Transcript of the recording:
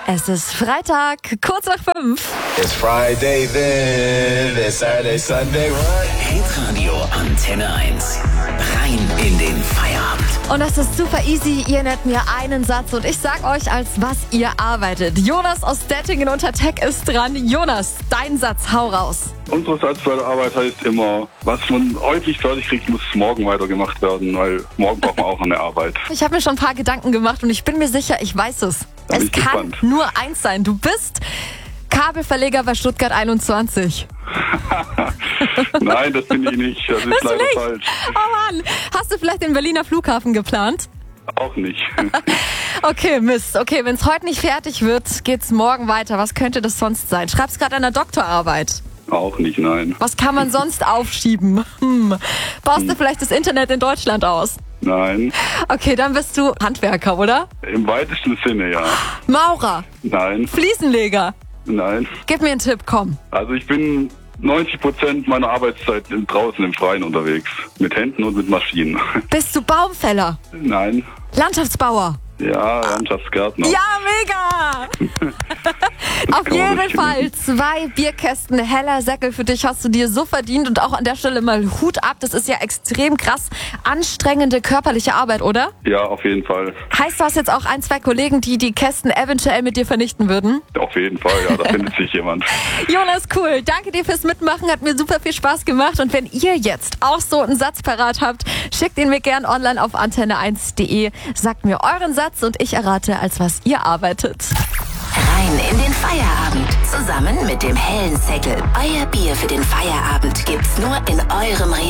Es ist Freitag, kurz nach 5. It's Friday then, it's Saturday, Sunday, right? Hitradio Antenne 1. Rein in den Feierabend. Und das ist super easy. Ihr nennt mir einen Satz und ich sag euch, als was ihr arbeitet. Jonas aus Dettingen unter Tech ist dran. Jonas, dein Satz, hau raus. Unsere Satz bei der Arbeit heißt immer, was man heute nicht fertig kriegt, muss morgen weitergemacht werden, weil morgen braucht man auch eine Arbeit. Ich habe mir schon ein paar Gedanken gemacht und ich bin mir sicher, ich weiß es. Da bin Es ich kann gespannt. nur eins sein. Du bist Kabelverleger bei Stuttgart 21. Nein, das bin ich nicht. Das ist Bist du leider nicht? falsch. Oh Mann, hast du vielleicht den Berliner Flughafen geplant? Auch nicht. Okay, Mist. Okay, wenn es heute nicht fertig wird, geht's morgen weiter. Was könnte das sonst sein? Schreibst gerade an der Doktorarbeit. Auch nicht, nein. Was kann man sonst aufschieben? Baust du vielleicht das Internet in Deutschland aus? Nein. Okay, dann bist du Handwerker, oder? Im weitesten Sinne, ja. Maurer, Nein, Fliesenleger. nein. Gib mir einen Tipp, komm. Also ich bin 90% meiner Arbeitszeit draußen im Freien unterwegs. Mit Händen und mit Maschinen. Bist du Baumfäller? Nein. Landschaftsbauer? Ja, Landschaftsgärtner. Ja, mega! Auf kann man jeden nicht Fall gewinnen. 2 Bierkästen heller Säckel für dich hast du dir so verdient und auch an der Stelle mal Hut ab. Das ist ja extrem krass anstrengende körperliche Arbeit, oder? Ja, auf jeden Fall. Heißt, du hast jetzt auch 1, 2 Kollegen, die die Kästen eventuell mit dir vernichten würden? Auf jeden Fall, ja, da findet sich jemand. Jonas, cool. Danke dir fürs Mitmachen. Hat mir super viel Spaß gemacht. Und wenn ihr jetzt auch so einen Satz parat habt, schickt ihn mir gern online auf antenne1.de. Sagt mir euren Satz und ich errate, als was ihr arbeitet. Rein in den Feierabend. Zusammen mit dem hellen Säckel. Euer Bier für den Feierabend gibt's nur in eurem